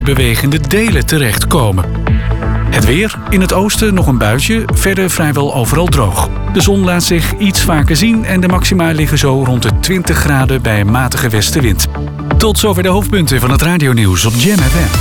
bewegende delen terechtkomen. Het weer, in het oosten nog een buitje, verder vrijwel overal droog. De zon laat zich iets vaker zien en de maxima liggen zo rond de 20 graden bij een matige westenwind. Tot zover de hoofdpunten van het radionieuws op Jam FM.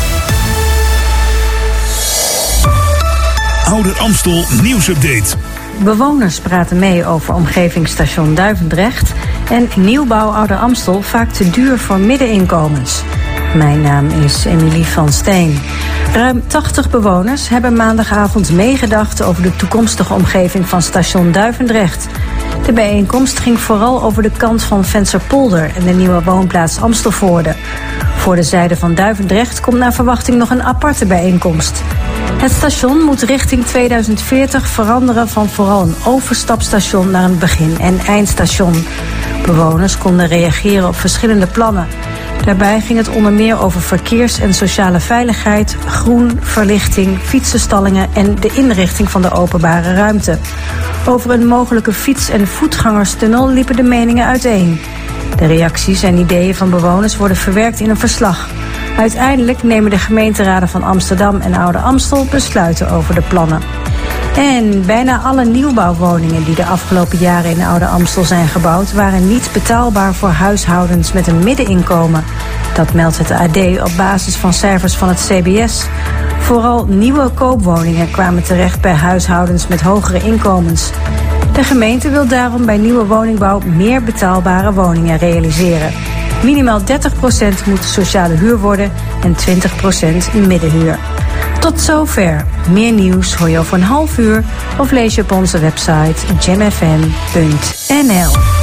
Ouder Amstel nieuwsupdate. Bewoners praten mee over omgevingsstation Duivendrecht en nieuwbouw Ouder Amstel vaak te duur voor middeninkomens. Mijn naam is Emilie van Steen. Ruim 80 bewoners hebben maandagavond meegedacht over de toekomstige omgeving van station Duivendrecht. De bijeenkomst ging vooral over de kant van Vensterpolder en de nieuwe woonplaats Amstelvoorde. Voor de zijde van Duivendrecht komt naar verwachting nog een aparte bijeenkomst. Het station moet richting 2040 veranderen van vooral een overstapstation naar een begin- en eindstation. Bewoners konden reageren op verschillende plannen. Daarbij ging het onder meer over verkeers- en sociale veiligheid, groen, verlichting, fietsenstallingen en de inrichting van de openbare ruimte. Over een mogelijke fiets- en voetgangerstunnel liepen de meningen uiteen. De reacties en ideeën van bewoners worden verwerkt in een verslag. Uiteindelijk nemen de gemeenteraden van Amsterdam en Ouder Amstel besluiten over de plannen. En bijna alle nieuwbouwwoningen die de afgelopen jaren in Ouder Amstel zijn gebouwd waren niet betaalbaar voor huishoudens met een middeninkomen. Dat meldt het AD op basis van cijfers van het CBS. Vooral nieuwe koopwoningen kwamen terecht bij huishoudens met hogere inkomens. De gemeente wil daarom bij nieuwe woningbouw meer betaalbare woningen realiseren. Minimaal 30% moet sociale huur worden en 20% middenhuur. Tot zover. Meer nieuws hoor je over een half uur of lees je op onze website jamfm.nl.